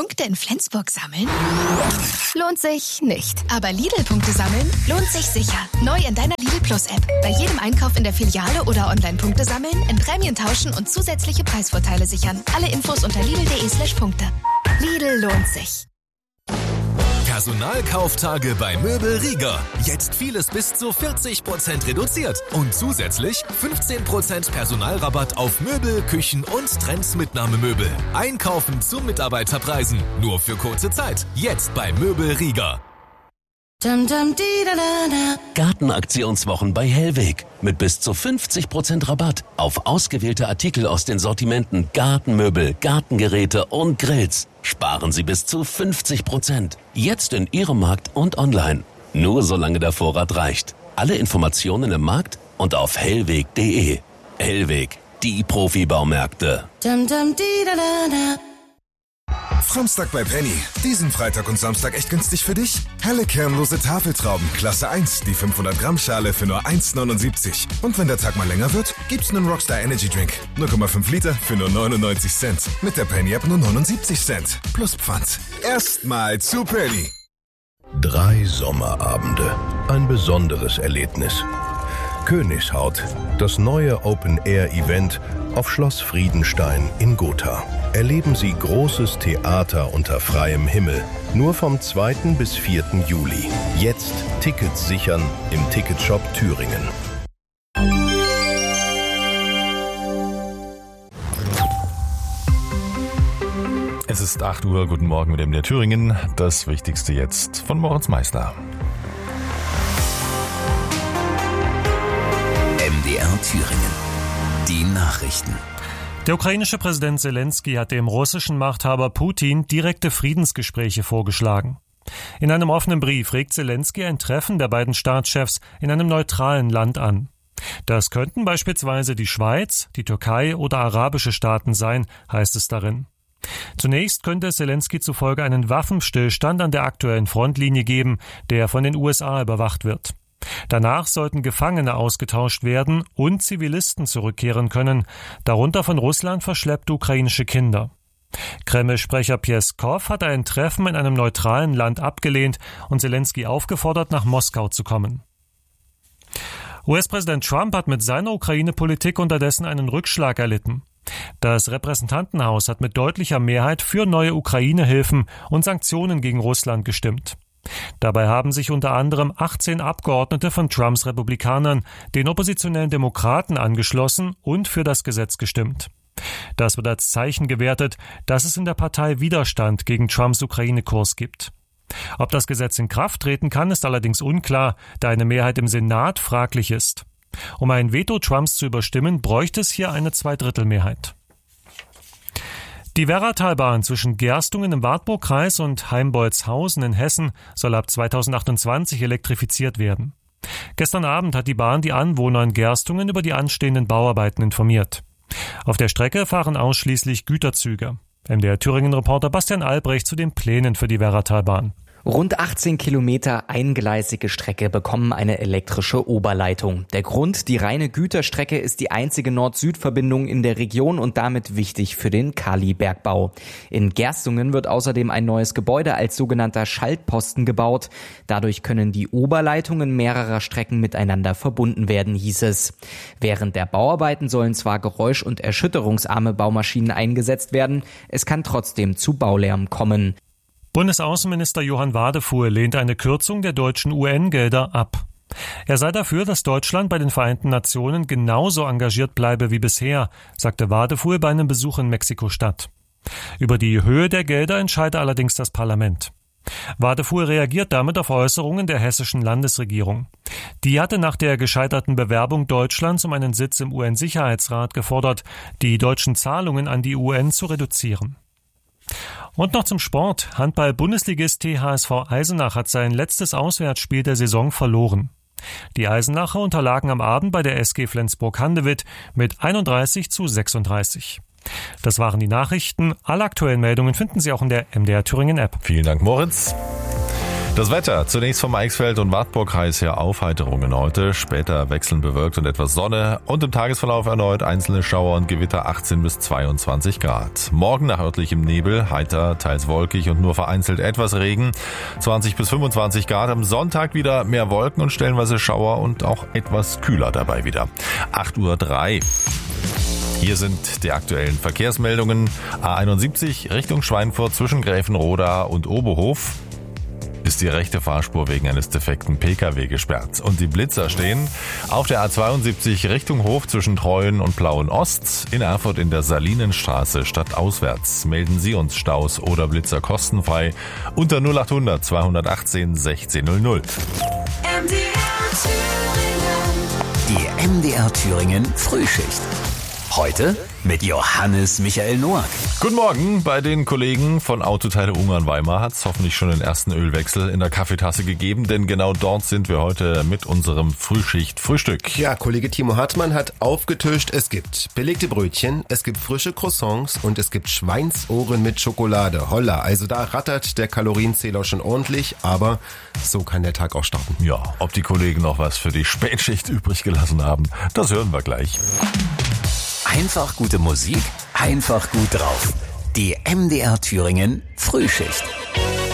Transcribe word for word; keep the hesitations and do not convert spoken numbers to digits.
Punkte in Flensburg sammeln? Lohnt sich nicht. Aber Lidl-Punkte sammeln lohnt sich sicher. Neu in deiner Lidl Plus-App. Bei jedem Einkauf in der Filiale oder online Punkte sammeln, in Prämien tauschen und zusätzliche Preisvorteile sichern. Alle Infos unter lidl.de slash Punkte. Lidl lohnt sich. Personalkauftage bei Möbel Rieger. Jetzt vieles bis zu vierzig Prozent reduziert. Und zusätzlich fünfzehn Prozent Personalrabatt auf Möbel, Küchen und Trends-Mitnahmemöbel. Einkaufen zu Mitarbeiterpreisen. Nur für kurze Zeit. Jetzt bei Möbel Rieger. Gartenaktionswochen bei Hellweg. Mit bis zu fünfzig Prozent Rabatt auf ausgewählte Artikel aus den Sortimenten Gartenmöbel, Gartengeräte und Grills. Sparen Sie bis zu fünfzig Prozent. Jetzt in Ihrem Markt und online. Nur solange der Vorrat reicht. Alle Informationen im Markt und auf hellweg punkt de. Hellweg, die Profibaumärkte. Samstag bei Penny. Diesen Freitag und Samstag echt günstig für dich? Helle kernlose Tafeltrauben, Klasse eins, die fünfhundert Gramm Schale für nur eins neunundsiebzig. Und wenn der Tag mal länger wird, gibt's einen Rockstar Energy Drink. null Komma fünf Liter für nur neunundneunzig Cent. Mit der Penny App nur neunundsiebzig Cent. Plus Pfand. Erstmal zu Penny. Drei Sommerabende. Ein besonderes Erlebnis. Königshaut, das neue Open-Air-Event auf Schloss Friedenstein in Gotha. Erleben Sie großes Theater unter freiem Himmel. Nur vom zweiten bis vierten Juli. Jetzt Tickets sichern im Ticketshop Thüringen. Es ist acht Uhr, guten Morgen mit dem der Thüringen. Das Wichtigste jetzt von Moritz Meissner. M D R Thüringen. Die Nachrichten. Der ukrainische Präsident Selenskyj hat dem russischen Machthaber Putin direkte Friedensgespräche vorgeschlagen. In einem offenen Brief regt Selenskyj ein Treffen der beiden Staatschefs in einem neutralen Land an. Das könnten beispielsweise die Schweiz, die Türkei oder arabische Staaten sein, heißt es darin. Zunächst könnte es Selenskyj zufolge einen Waffenstillstand an der aktuellen Frontlinie geben, der von den U S A überwacht wird. Danach sollten Gefangene ausgetauscht werden und Zivilisten zurückkehren können, darunter von Russland verschleppte ukrainische Kinder. Kreml-Sprecher Pjeskow hat ein Treffen in einem neutralen Land abgelehnt und Selenskyj aufgefordert, nach Moskau zu kommen. U S-Präsident Trump hat mit seiner Ukraine-Politik unterdessen einen Rückschlag erlitten. Das Repräsentantenhaus hat mit deutlicher Mehrheit für neue Ukraine-Hilfen und Sanktionen gegen Russland gestimmt. Dabei haben sich unter anderem achtzehn Abgeordnete von Trumps Republikanern den oppositionellen Demokraten angeschlossen und für das Gesetz gestimmt. Das wird als Zeichen gewertet, dass es in der Partei Widerstand gegen Trumps Ukraine-Kurs gibt. Ob das Gesetz in Kraft treten kann, ist allerdings unklar, da eine Mehrheit im Senat fraglich ist. Um ein Veto Trumps zu überstimmen, bräuchte es hier eine Zweidrittelmehrheit. Die Werratalbahn zwischen Gerstungen im Wartburgkreis und Heimbolzhausen in Hessen soll ab zweitausendachtundzwanzig elektrifiziert werden. Gestern Abend hat die Bahn die Anwohner in Gerstungen über die anstehenden Bauarbeiten informiert. Auf der Strecke fahren ausschließlich Güterzüge. M D R Thüringen-Reporter Bastian Albrecht zu den Plänen für die Werratalbahn. Rund achtzehn Kilometer eingleisige Strecke bekommen eine elektrische Oberleitung. Der Grund, die reine Güterstrecke ist die einzige Nord-Süd-Verbindung in der Region und damit wichtig für den Kalibergbau. In Gerstungen wird außerdem ein neues Gebäude als sogenannter Schaltposten gebaut. Dadurch können die Oberleitungen mehrerer Strecken miteinander verbunden werden, hieß es. Während der Bauarbeiten sollen zwar geräusch- und erschütterungsarme Baumaschinen eingesetzt werden, es kann trotzdem zu Baulärm kommen. Bundesaußenminister Johann Wadefuhl lehnt eine Kürzung der deutschen U N-Gelder ab. Er sei dafür, dass Deutschland bei den Vereinten Nationen genauso engagiert bleibe wie bisher, sagte Wadefuhl bei einem Besuch in Mexiko-Stadt. Über die Höhe der Gelder entscheide allerdings das Parlament. Wadefuhl reagiert damit auf Äußerungen der hessischen Landesregierung. Die hatte nach der gescheiterten Bewerbung Deutschlands um einen Sitz im U N-Sicherheitsrat gefordert, die deutschen Zahlungen an die U N zu reduzieren. Und noch zum Sport. Handball-Bundesligist T H S V Eisenach hat sein letztes Auswärtsspiel der Saison verloren. Die Eisenacher unterlagen am Abend bei der S G Flensburg-Handewitt mit einunddreißig zu sechsunddreißig. Das waren die Nachrichten. Alle aktuellen Meldungen finden Sie auch in der M D R Thüringen App. Vielen Dank, Moritz. Das Wetter, zunächst vom Eichsfeld und Wartburg-Kreis her Aufheiterungen heute, später wechselnd bewölkt und etwas Sonne und im Tagesverlauf erneut einzelne Schauer und Gewitter achtzehn bis zweiundzwanzig Grad. Morgen nach örtlichem Nebel, heiter, teils wolkig und nur vereinzelt etwas Regen, zwanzig bis fünfundzwanzig Grad. Am Sonntag wieder mehr Wolken und stellenweise Schauer und auch etwas kühler dabei wieder. acht Uhr drei. Hier sind die aktuellen Verkehrsmeldungen. A einundsiebzig Richtung Schweinfurt zwischen Gräfenroda und Oberhof ist die rechte Fahrspur wegen eines defekten Pkw gesperrt. Und die Blitzer stehen auf der A zweiundsiebzig Richtung Hof zwischen Treuen und Plauen Ost, in Erfurt in der Salinenstraße stadtauswärts. Melden Sie uns Staus oder Blitzer kostenfrei unter null achthundert zweihundertachtzehn sechzehn null null. Die M D R Thüringen Frühschicht. Heute mit Johannes Michael Noack. Guten Morgen. Bei den Kollegen von Autoteile Ungarn Weimar hat es hoffentlich schon den ersten Ölwechsel in der Kaffeetasse gegeben, denn genau dort sind wir heute mit unserem Frühschicht-Frühstück. Ja, Kollege Timo Hartmann hat aufgetischt, es gibt belegte Brötchen, es gibt frische Croissants und es gibt Schweinsohren mit Schokolade. Holla, also da rattert der Kalorienzähler schon ordentlich, aber so kann der Tag auch starten. Ja, ob die Kollegen noch was für die Spätschicht übrig gelassen haben, das hören wir gleich. Einfach gute Musik, einfach gut drauf. Die M D R Thüringen Frühschicht.